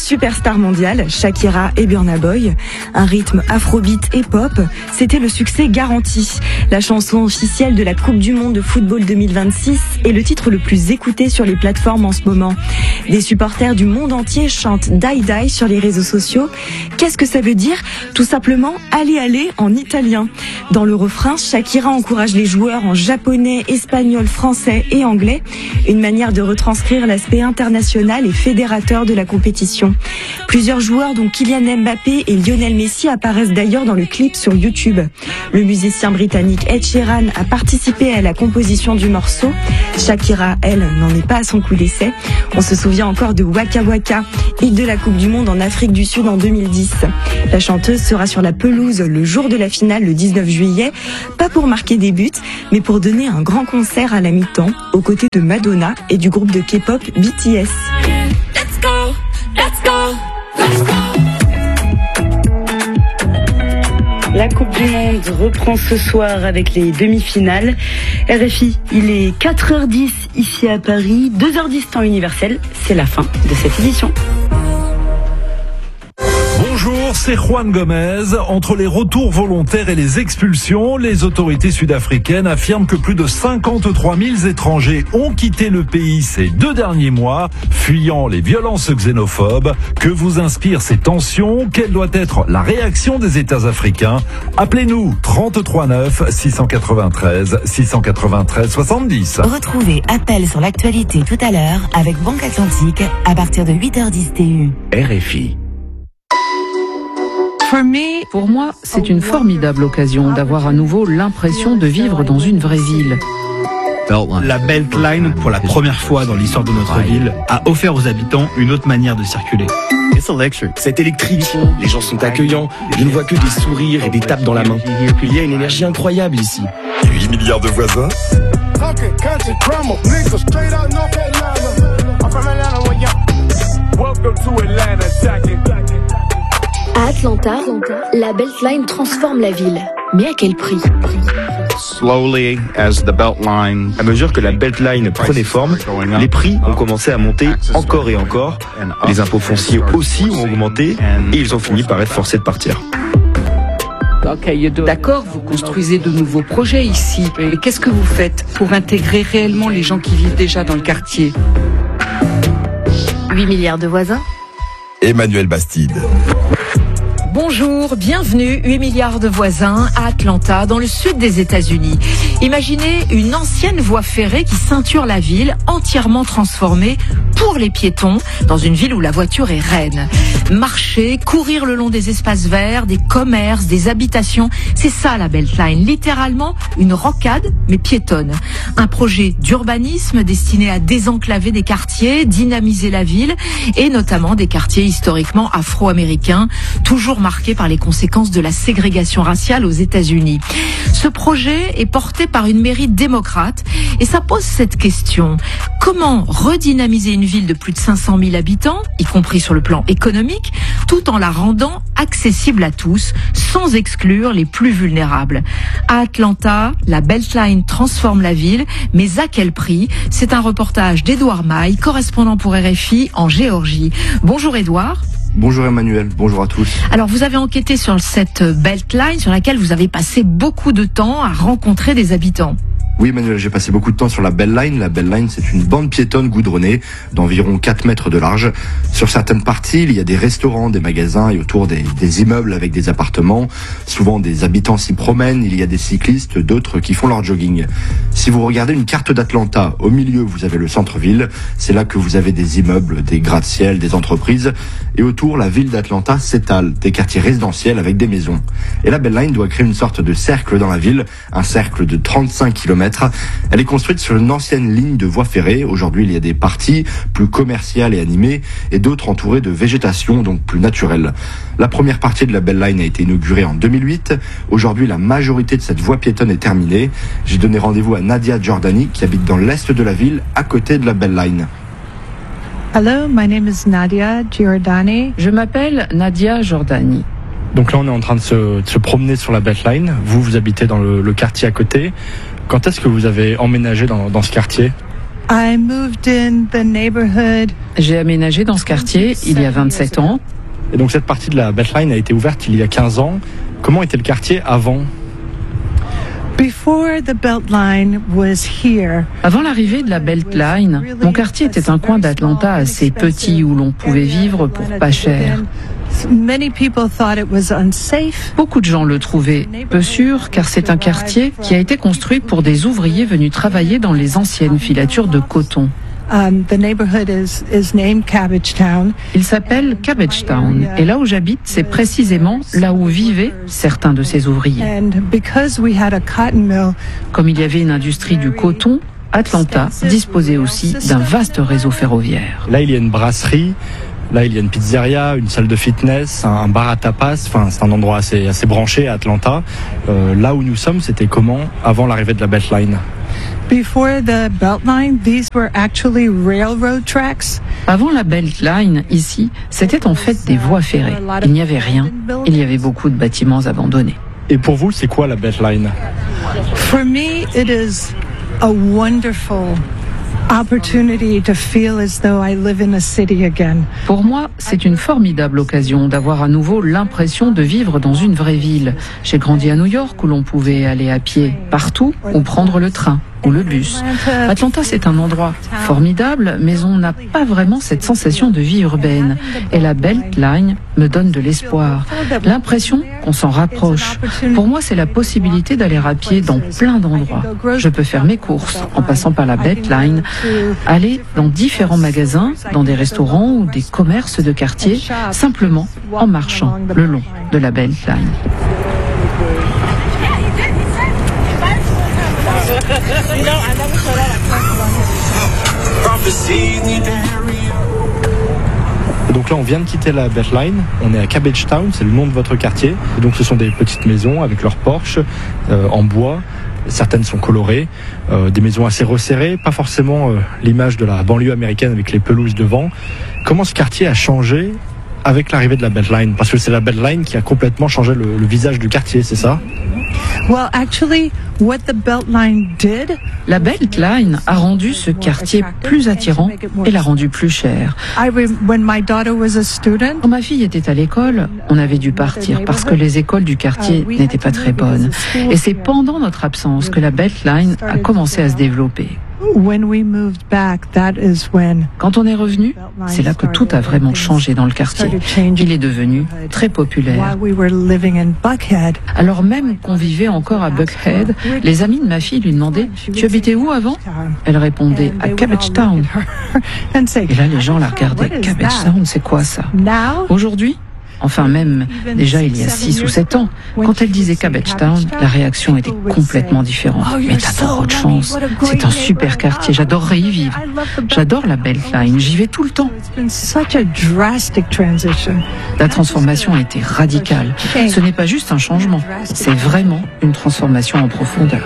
superstars mondiales, Shakira et Burna Boy. Un rythme afrobeat et pop, c'était le succès garanti. La chanson officielle de la Coupe du Monde de football 2026 est le titre le plus écouté sur les plateformes en ce moment. Des supporters du monde entier chantent Die Die sur les réseaux sociaux. Qu'est-ce que ça veut dire? Tout simplement allez allez en italien. Dans le refrain, Shakira encourage les joueurs en japonais, espagnol, français et anglais. Une manière de retranscrire l'aspect international et fédérateur de la compétition. Plusieurs joueurs dont Kylian Mbappé et Lionel Messi apparaissent d'ailleurs dans le clip sur YouTube. Le musicien britannique Ed Sheeran a participé à la composition du morceau. Shakira, elle, n'en est pas à son coup d'essai. On se souvient encore de Waka Waka, hit de la Coupe du Monde en Afrique du Sud en 2010. La chanteuse sera sur la pelouse le jour de la finale le 19 juillet, pas pour marquer des buts, mais pour donner un grand concert à la mi-temps, aux côtés de Madonna et du groupe de K-pop BTS. Let's go, let's go, let's go. La Coupe du Monde reprend ce soir avec les demi-finales. RFI, il est 4h10 ici à Paris, 2h10 temps universel. C'est la fin de cette édition. Bonjour, c'est Juan Gomez. Entre les retours volontaires et les expulsions, les autorités sud-africaines affirment que plus de 53 000 étrangers ont quitté le pays ces 2 derniers mois, fuyant les violences xénophobes. Que vous inspirent ces tensions? Quelle doit être la réaction des États africains? Appelez-nous 33 9 693 693 70. Retrouvez Appel sur l'actualité tout à l'heure avec Banque Atlantique à partir de 8h10 TU. RFI. Pour moi, c'est une formidable occasion d'avoir à nouveau l'impression de vivre dans une vraie ville. La Beltline, pour la première fois dans l'histoire de notre ville, a offert aux habitants une autre manière de circuler. C'est électrique, les gens sont accueillants, je ne vois que des sourires et des tapes dans la main. Il y a une énergie incroyable ici. 8 milliards de voisins. À Atlanta, la Beltline transforme la ville. Mais à quel prix? À mesure que la Beltline prenait forme, les prix ont commencé à monter encore et encore. Les impôts fonciers aussi ont augmenté et ils ont fini par être forcés de partir. D'accord, vous construisez de nouveaux projets ici. Et qu'est-ce que vous faites pour intégrer réellement les gens qui vivent déjà dans le quartier? 8 milliards de voisins. Emmanuel Bastide. Bonjour, bienvenue, 8 milliards de voisins à Atlanta, dans le sud des États-Unis. Imaginez une ancienne voie ferrée qui ceinture la ville, entièrement transformée pour les piétons, dans une ville où la voiture est reine. Marcher, courir le long des espaces verts, des commerces, des habitations, c'est ça la Beltline, littéralement une rocade, mais piétonne. Un projet d'urbanisme destiné à désenclaver des quartiers, dynamiser la ville, et notamment des quartiers historiquement afro-américains, toujours marqués par les conséquences de la ségrégation raciale aux États-Unis. Ce projet est porté par une mairie démocrate et ça pose cette question. Comment redynamiser une ville de plus de 500 000 habitants, y compris sur le plan économique, tout en la rendant accessible à tous, sans exclure les plus vulnérables? À Atlanta, la Beltline transforme la ville, mais à quel prix? C'est un reportage d'Edouard Maille, correspondant pour RFI en Géorgie. Bonjour Edouard. Bonjour Emmanuel, bonjour à tous. Alors vous avez enquêté sur cette Beltline sur laquelle vous avez passé beaucoup de temps à rencontrer des habitants. Oui Emmanuel, j'ai passé beaucoup de temps sur la Beltline. La Beltline, c'est une bande piétonne goudronnée d'environ 4 mètres de large. Sur certaines parties, il y a des restaurants, des magasins et autour des immeubles avec des appartements. Souvent, des habitants s'y promènent, il y a des cyclistes, d'autres qui font leur jogging. Si vous regardez une carte d'Atlanta, au milieu, vous avez le centre-ville. C'est là que vous avez des immeubles, des gratte-ciel, des entreprises. Et autour, la ville d'Atlanta s'étale, des quartiers résidentiels avec des maisons. Et la Beltline doit créer une sorte de cercle dans la ville, un cercle de 35 km. Elle est construite sur une ancienne ligne de voie ferrée. Aujourd'hui, il y a des parties plus commerciales et animées et d'autres entourées de végétation, donc plus naturelle. La première partie de la Beltline a été inaugurée en 2008. Aujourd'hui, la majorité de cette voie piétonne est terminée. J'ai donné rendez-vous à Nadia Giordani qui habite dans l'est de la ville, à côté de la Beltline. Hello, my name is Nadia Giordani. Je m'appelle Nadia Giordani. Donc là, on est en train de se promener sur la Beltline. Vous habitez dans le quartier à côté. Quand est-ce que vous avez emménagé dans ce quartier? J'ai aménagé dans ce quartier il y a 27 ans. Et donc cette partie de la Beltline a été ouverte il y a 15 ans. Comment était le quartier avant ? Avant l'arrivée de la Beltline, mon quartier était un coin d'Atlanta assez petit où l'on pouvait vivre pour pas cher. Beaucoup de gens le trouvaient peu sûr car c'est un quartier qui a été construit pour des ouvriers venus travailler dans les anciennes filatures de coton. Il s'appelle Cabbagetown et là où j'habite, c'est précisément là où vivaient certains de ces ouvriers. Comme il y avait une industrie du coton, Atlanta disposait aussi d'un vaste réseau ferroviaire. Là, il y a une brasserie. Là, il y a une pizzeria, une salle de fitness, un bar à tapas. Enfin, c'est un endroit assez branché à Atlanta. Là où nous sommes, c'était comment avant l'arrivée de la Beltline ? Avant la Beltline, ici, c'était en fait des voies ferrées. Il n'y avait rien. Il y avait beaucoup de bâtiments abandonnés. Et pour vous, c'est quoi la Beltline ? For me, it is a wonderful opportunity to feel as though I live in a city again. Pour moi, c'est une formidable occasion d'avoir à nouveau l'impression de vivre dans une vraie ville. J'ai grandi à New York où l'on pouvait aller à pied partout ou prendre le train ou le bus. Atlanta, c'est un endroit formidable, mais on n'a pas vraiment cette sensation de vie urbaine. Et la Beltline me donne de l'espoir, l'impression qu'on s'en rapproche. Pour moi, c'est la possibilité d'aller à pied dans plein d'endroits. Je peux faire mes courses en passant par la Beltline, aller dans différents magasins, dans des restaurants ou des commerces de quartier, simplement en marchant le long de la Beltline. Donc là, on vient de quitter la Beltline, on est à Cabbagetown, c'est le nom de votre quartier. Et donc ce sont des petites maisons avec leurs porches en bois. Certaines sont colorées, des maisons assez resserrées, pas forcément l'image de la banlieue américaine avec les pelouses devant. Comment ce quartier a changé avec l'arrivée de la Beltline ? Parce que c'est la Beltline qui a complètement changé le visage du quartier, c'est ça ? Well, actually, what the Beltline did, la Beltline a rendu ce quartier plus attirant et l'a rendu plus cher. When my daughter was a student, quand ma fille était à l'école, on avait dû partir parce que les écoles du quartier n'étaient pas très bonnes. Et c'est pendant notre absence que la Beltline a commencé à se développer. Quand on est revenu, c'est là que tout a vraiment changé dans le quartier. Il est devenu très populaire. Alors même qu'on vivait encore à Buckhead, les amis de ma fille lui demandaient « Tu habitais où avant ?» Elle répondait « À Cabbagetown ». Et là, les gens la regardaient « Cabbagetown, c'est quoi ça ?» Aujourd'hui, enfin même déjà il y a 6 ou 7 ans, quand elle disait Cabbagetown, la réaction était complètement différente. Mais t'as trop de chance, c'est un super quartier, j'adorerais y vivre. J'adore la Beltline, j'y vais tout le temps. La transformation a été radicale. Ce n'est pas juste un changement, c'est vraiment une transformation en profondeur.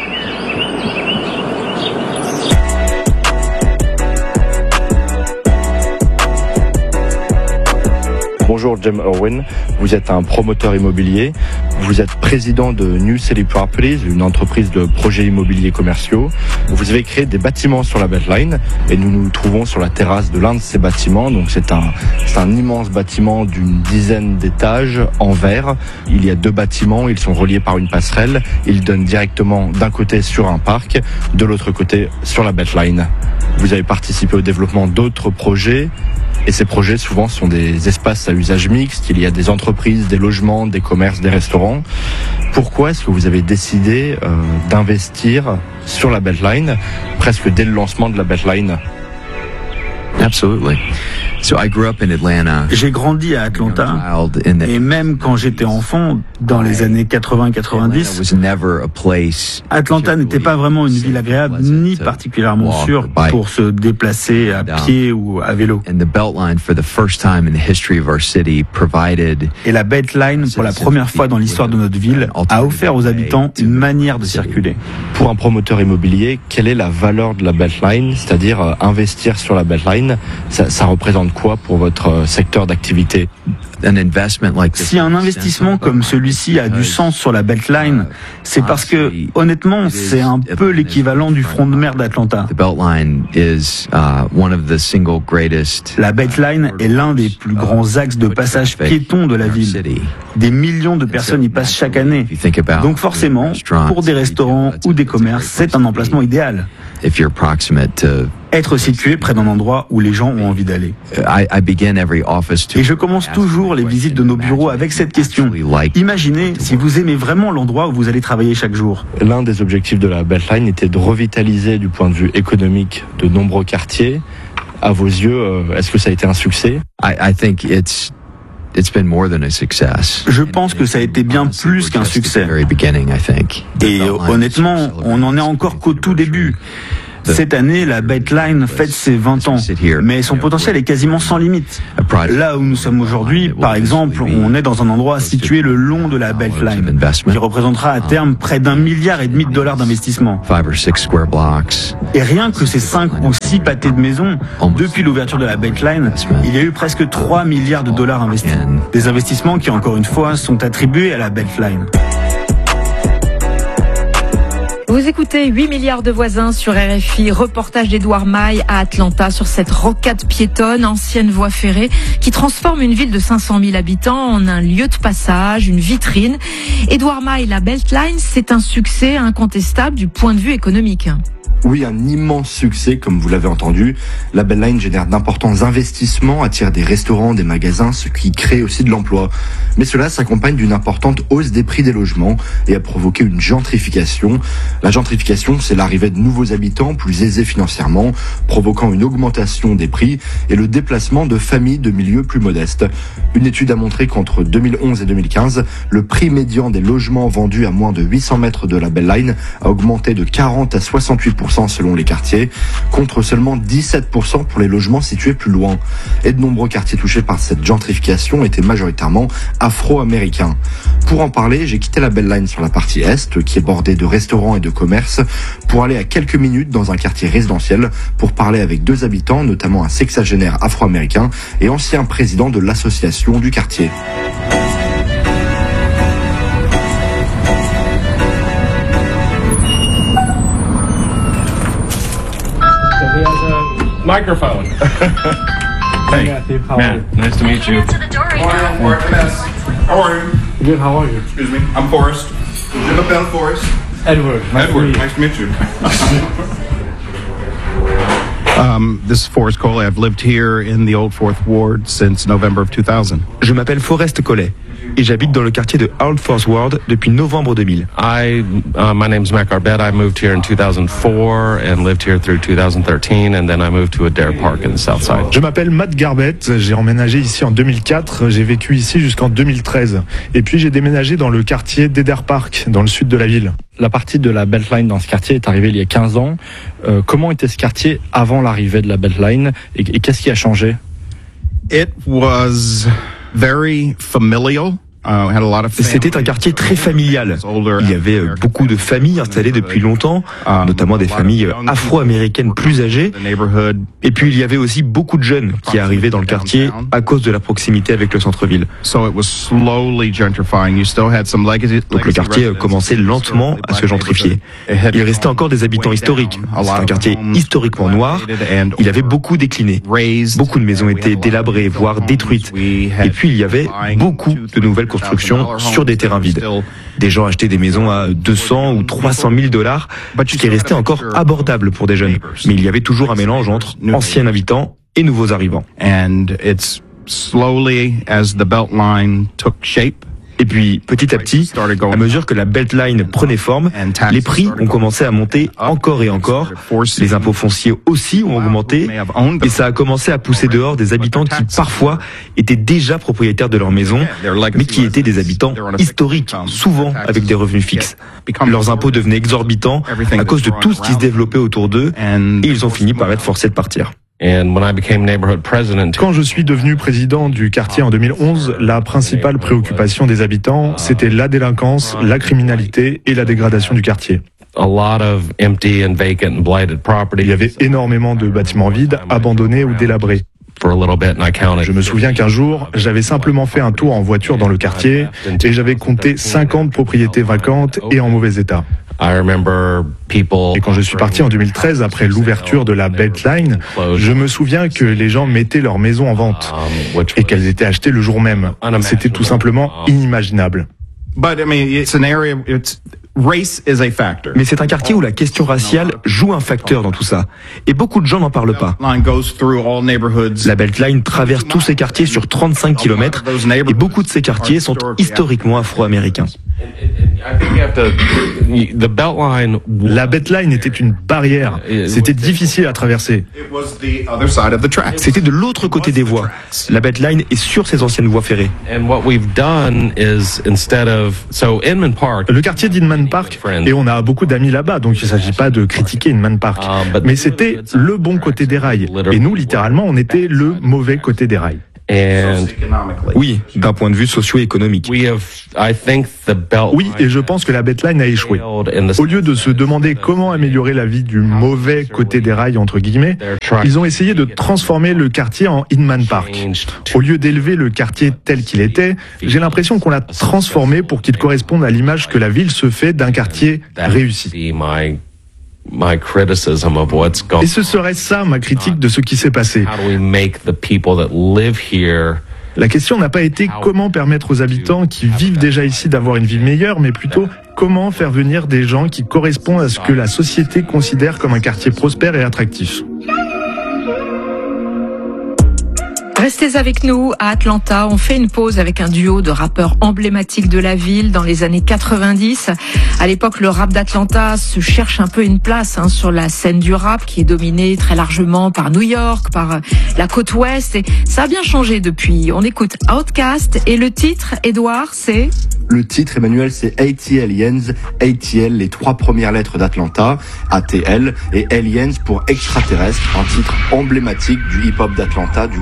Bonjour Jim Irwin, vous êtes un promoteur immobilier, vous êtes président de New City Properties, une entreprise de projets immobiliers commerciaux. Vous avez créé des bâtiments sur la Beltline et nous nous trouvons sur la terrasse de l'un de ces bâtiments. Donc c'est un immense bâtiment d'une dizaine d'étages en verre. Il y a 2 bâtiments, ils sont reliés par une passerelle. Ils donnent directement d'un côté sur un parc, de l'autre côté sur la Beltline. Vous avez participé au développement d'autres projets. Et ces projets, souvent, sont des espaces à usage mixte. Il y a des entreprises, des logements, des commerces, des restaurants. Pourquoi est-ce que vous avez décidé d'investir sur la Beltline, presque dès le lancement de la Beltline ? Absolutely. J'ai grandi à Atlanta et même quand j'étais enfant, dans les années 80-90, Atlanta n'était pas vraiment une ville agréable ni particulièrement sûre pour se déplacer à pied ou à vélo. Et la Beltline, pour la première fois dans l'histoire de notre ville, a offert aux habitants une manière de circuler. Pour un promoteur immobilier, quelle est la valeur de la Beltline ? C'est-à-dire investir sur la Beltline, ça représente représente quoi pour votre secteur d'activité? Si un investissement comme celui-ci a du sens sur la Beltline, c'est parce que, honnêtement, c'est un peu l'équivalent du front de mer d'Atlanta. La Beltline est l'un des plus grands axes de passage piéton de la ville. Des millions de personnes y passent chaque année. Donc forcément, pour des restaurants ou des commerces, c'est un emplacement idéal. Être situé près d'un endroit où les gens ont envie d'aller. Et je commence toujours les visites de nos bureaux avec cette question. Imaginez si vous aimez vraiment l'endroit où vous allez travailler chaque jour. L'un des objectifs de la Beltline était de revitaliser du point de vue économique de nombreux quartiers. À vos yeux, est-ce que ça a été un succès? Je pense que ça a été bien plus qu'un succès. Et honnêtement, on n'en est encore qu'au tout début. Cette année, la Beltline fête ses 20 ans, mais son potentiel est quasiment sans limite. Là où nous sommes aujourd'hui, par exemple, on est dans un endroit situé le long de la Beltline, qui représentera à terme près d'1,5 milliard de dollars d'investissement. Et rien que ces 5 ou 6 pâtés de maisons, depuis l'ouverture de la Beltline, il y a eu presque 3 milliards de dollars investis. Des investissements qui, encore une fois, sont attribués à la Beltline. Vous écoutez 8 milliards de voisins sur RFI, reportage d'Edouard Maille à Atlanta sur cette rocade piétonne, ancienne voie ferrée, qui transforme une ville de 500 000 habitants en un lieu de passage, une vitrine. Edouard Maille, la Beltline, c'est un succès incontestable du point de vue économique. Oui, un immense succès, comme vous l'avez entendu. La Beltline génère d'importants investissements, attire des restaurants, des magasins, ce qui crée aussi de l'emploi. Mais cela s'accompagne d'une importante hausse des prix des logements et a provoqué une gentrification. La gentrification, c'est l'arrivée de nouveaux habitants plus aisés financièrement, provoquant une augmentation des prix et le déplacement de familles de milieux plus modestes. Une étude a montré qu'entre 2011 et 2015, le prix médian des logements vendus à moins de 800 mètres de la Beltline a augmenté de 40 à 68% selon les quartiers, contre seulement 17% pour les logements situés plus loin. Et de nombreux quartiers touchés par cette gentrification étaient majoritairement afro-américains. Pour en parler, j'ai quitté la Beltline sur la partie est, qui est bordée de restaurants et de commerces, pour aller à quelques minutes dans un quartier résidentiel pour parler avec 2 habitants, notamment un sexagénaire afro-américain et ancien président de l'association du quartier. Microphone. Hey, Matthew, how are you? Nice to meet you. We're at MS. How are you? Good, how are you? Excuse me, I'm Forrest. Je m'appelle Forrest. Edward. Edward, nice to meet you. This is Forrest Coley. I've lived here in the Old Fourth Ward since November of 2000. Je m'appelle Forrest Coley et j'habite dans le quartier de Old Fourth Ward depuis novembre 2000. My name's Mac Arbet. I moved here in 2004 and lived here through 2013, and then I moved to Adair Park in the South Side. Je m'appelle Matt Garbett, j'ai emménagé ici en 2004, j'ai vécu ici jusqu'en 2013. Et puis j'ai déménagé dans le quartier d'Adair Park, dans le sud de la ville. La partie de la Beltline dans ce quartier est arrivée il y a 15 ans. Comment était ce quartier avant l'arrivée de la Beltline et qu'est-ce qui a changé? It was very familial. C'était un quartier très familial. Il y avait beaucoup de familles installées depuis longtemps, notamment des familles afro-américaines plus âgées. Et puis il y avait aussi beaucoup de jeunes qui arrivaient dans le quartier à cause de la proximité avec le centre-ville. Donc le quartier commençait lentement à se gentrifier. Il restait encore des habitants historiques. C'est un quartier historiquement noir. Il avait beaucoup décliné. Beaucoup de maisons étaient délabrées, voire détruites. Et puis il y avait beaucoup de nouvelles construction sur des terrains vides. Des gens achetaient des maisons à 200 ou 300 000 $, ce qui restait encore abordable pour des jeunes. Mais il y avait toujours un mélange entre anciens habitants et nouveaux arrivants. And it's slowly, as the Beltline took shape, Et puis, petit à petit, à mesure que la Beltline prenait forme, les prix ont commencé à monter encore et encore. Les impôts fonciers aussi ont augmenté. Et ça a commencé à pousser dehors des habitants qui, parfois, étaient déjà propriétaires de leur maison, mais qui étaient des habitants historiques, souvent avec des revenus fixes. Leurs impôts devenaient exorbitants à cause de tout ce qui se développait autour d'eux, et ils ont fini par être forcés de partir. Quand je suis devenu président du quartier en 2011, la principale préoccupation des habitants, c'était la délinquance, la criminalité et la dégradation du quartier. Il y avait énormément de bâtiments vides, abandonnés ou délabrés. for a little bit and I counted. Je me souviens qu'un jour, j'avais simplement fait un tour en voiture dans le quartier et j'avais compté 50 propriétés vacantes et en mauvais état. Et quand je suis parti en 2013, après l'ouverture de la Beltline, je me souviens que les gens mettaient leurs maisons en vente et qu'elles étaient achetées le jour même. C'était tout simplement inimaginable. Mais c'est un quartier où la question raciale joue un facteur dans tout ça. Et beaucoup de gens n'en parlent pas. La Beltline traverse tous ces quartiers sur 35 km et beaucoup de ces quartiers sont historiquement afro-américains. La Beltline était une barrière. C'était difficile à traverser. C'était de l'autre côté des voies. La Beltline est sur ces anciennes voies ferrées. Le quartier d'Inman Park, et on a beaucoup d'amis là-bas, donc il ne s'agit pas de critiquer Inman Park, mais c'était le bon côté des rails. Et nous, littéralement, on était le mauvais côté des rails. Oui, d'un point de vue socio-économique. Oui, et je pense que la Beltline a échoué. Au lieu de se demander comment améliorer la vie du mauvais côté des rails, entre guillemets, ils ont essayé de transformer le quartier en Inman Park. Au lieu d'élever le quartier tel qu'il était, j'ai l'impression qu'on l'a transformé pour qu'il corresponde à l'image que la ville se fait d'un quartier réussi. Et ce serait ça ma critique de ce qui s'est passé. La question n'a pas été comment permettre aux habitants qui vivent déjà ici d'avoir une vie meilleure, mais plutôt comment faire venir des gens qui correspondent à ce que la société considère comme un quartier prospère et attractif. Restez avec nous à Atlanta. On fait une pause avec un duo de rappeurs emblématiques de la ville dans les années 90. À l'époque, le rap d'Atlanta se cherche un peu une place sur la scène du rap qui est dominée très largement par New York, par la côte ouest. Et ça a bien changé depuis. On écoute Outkast et le titre, Edouard, c'est... Le titre, Emmanuel, c'est ATL Aliens. ATL, les 3 premières lettres d'Atlanta, ATL, et Aliens pour extraterrestre, un titre emblématique du hip-hop d'Atlanta, du